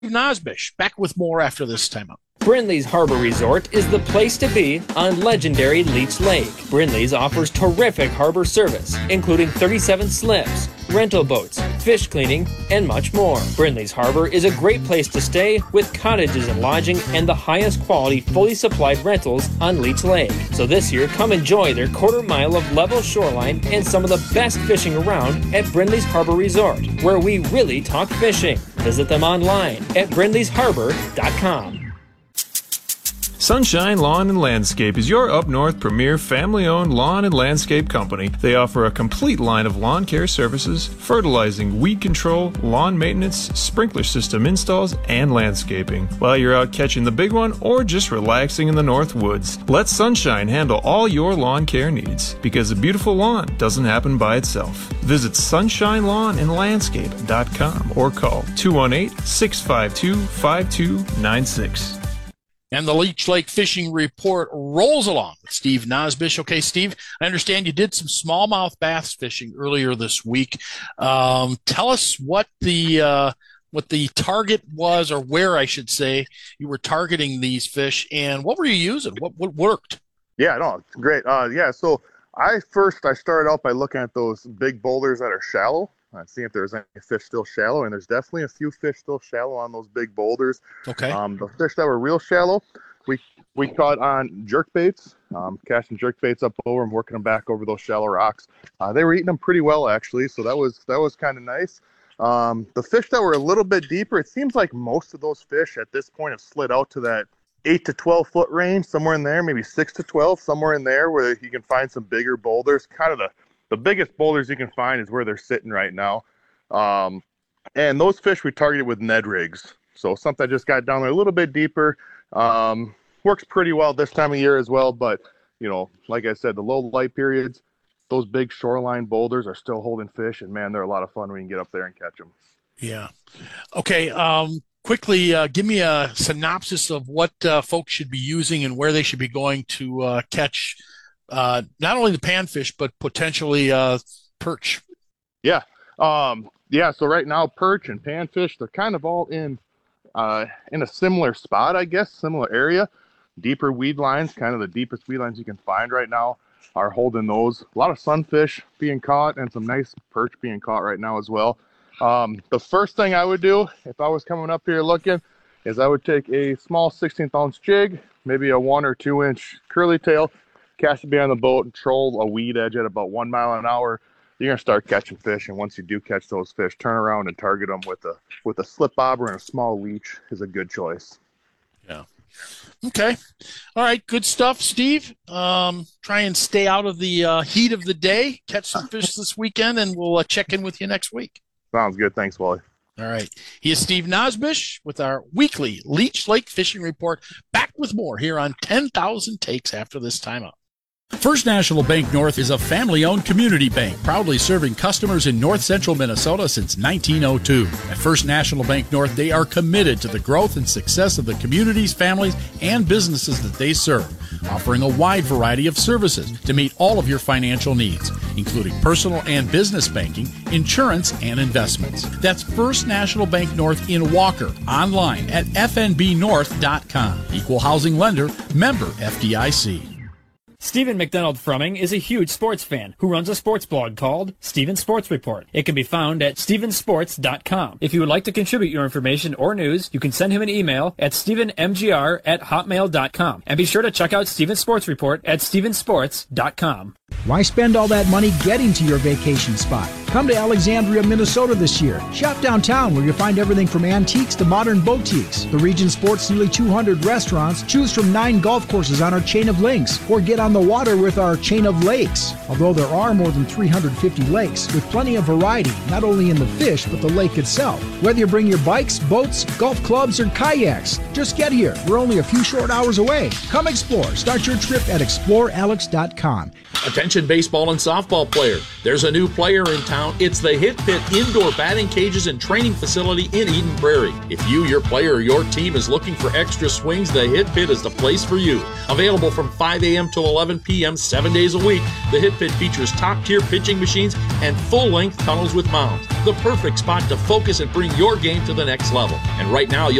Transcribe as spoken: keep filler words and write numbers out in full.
Nosbish, back with more after this timeout. Brindley's Harbor Resort is the place to be on legendary Leech Lake. Brindley's offers terrific harbor service, including thirty-seven slips, rental boats, fish cleaning, and much more. Brindley's Harbor is a great place to stay with cottages and lodging and the highest quality fully supplied rentals on Leech Lake. So this year, come enjoy their quarter mile of level shoreline and some of the best fishing around at Brindley's Harbor Resort, where we really talk fishing. Visit them online at brindleys harbor dot com. Sunshine Lawn and Landscape is your up north premier family-owned lawn and landscape company. They offer a complete line of lawn care services, fertilizing, weed control, lawn maintenance, sprinkler system installs, and landscaping. While you're out catching the big one or just relaxing in the north woods, let Sunshine handle all your lawn care needs, because a beautiful lawn doesn't happen by itself. Visit sunshine lawn and landscape dot com or call two one eight, six five two, five two nine six. And the Leech Lake Fishing Report rolls along with Steve Nosbish. Okay, Steve, I understand you did some smallmouth bass fishing earlier this week. Um, tell us what the uh, what the target was, or where I should say you were targeting these fish, and what were you using? What what worked? Yeah, no, great. Uh, yeah, so I first I started out by looking at those big boulders that are shallow. Uh, see if there's any fish still shallow, and there's definitely a few fish still shallow on those big boulders. Okay. Um, the fish that were real shallow, we we caught on jerk baits, um, casting jerk baits up over and working them back over those shallow rocks. Uh, they were eating them pretty well, actually, so that was that was kind of nice. Um, the fish that were a little bit deeper, it seems like most of those fish at this point have slid out to that eight to twelve foot range, somewhere in there, maybe six to twelve, somewhere in there, where you can find some bigger boulders. Kind of the The biggest boulders you can find is where they're sitting right now. Um, and those fish we targeted with Ned rigs. So something that just got down there a little bit deeper. Um, works pretty well this time of year as well. But, you know, like I said, the low light periods, those big shoreline boulders are still holding fish. And, man, they're a lot of fun when you can get up there and catch them. Yeah. Okay. Um, quickly, uh, give me a synopsis of what uh, folks should be using and where they should be going to uh, catch Uh, not only the panfish, but potentially uh, perch. Yeah. Um, yeah. So right now, perch and panfish, they're kind of all in uh, in a similar spot, I guess, similar area. Deeper weed lines, kind of the deepest weed lines you can find right now are holding those. A lot of sunfish being caught and some nice perch being caught right now as well. Um, the first thing I would do if I was coming up here looking is I would take a small sixteenth ounce jig, maybe a one or two inch curly tail, cast it behind the boat and troll a weed edge at about one mile an hour. You're gonna start catching fish, and once you do catch those fish, turn around and target them with a with a slip bobber and a small leech is a good choice. Yeah. Okay. All right. Good stuff, Steve. Um, try and stay out of the uh, heat of the day. Catch some fish this weekend, and we'll uh, check in with you next week. Sounds good. Thanks, Wally. All right. He is Steve Nosbish with our weekly Leech Lake Fishing Report. Back with more here on ten thousand Takes after this timeout. First National Bank North is a family-owned community bank, proudly serving customers in north central Minnesota since nineteen oh two. At First National Bank North, they are committed to the growth and success of the communities, families, and businesses that they serve, offering a wide variety of services to meet all of your financial needs, including personal and business banking, insurance, and investments. That's First National Bank North in Walker, online at f n b north dot com. Equal housing lender, member F D I C. Stephen McDonald Frumming is a huge sports fan who runs a sports blog called Stephen Sports Report. It can be found at stephen sports dot com. If you would like to contribute your information or news, you can send him an email at stephen m g r at hotmail dot com. And be sure to check out Stephen Sports Report at stephen sports dot com. Why spend all that money getting to your vacation spot? Come to Alexandria, Minnesota this year. Shop downtown where you'll find everything from antiques to modern boutiques. The region sports nearly two hundred restaurants. Choose from nine golf courses on our chain of links, or get on the water with our chain of lakes. Although there are more than three hundred fifty lakes, with plenty of variety, not only in the fish, but the lake itself. Whether you bring your bikes, boats, golf clubs, or kayaks, just get here. We're only a few short hours away. Come explore. Start your trip at explore alex dot com. Attention baseball and softball player. There's a new player in town. It's the Hit Pit Indoor Batting Cages and Training Facility in Eden Prairie. If you, your player, or your team is looking for extra swings, the Hit Pit is the place for you. Available from five a.m. to eleven p.m. seven days a week, the Hit Pit features top-tier pitching machines and full-length tunnels with mounds. The perfect spot to focus and bring your game to the next level. And right now, you'll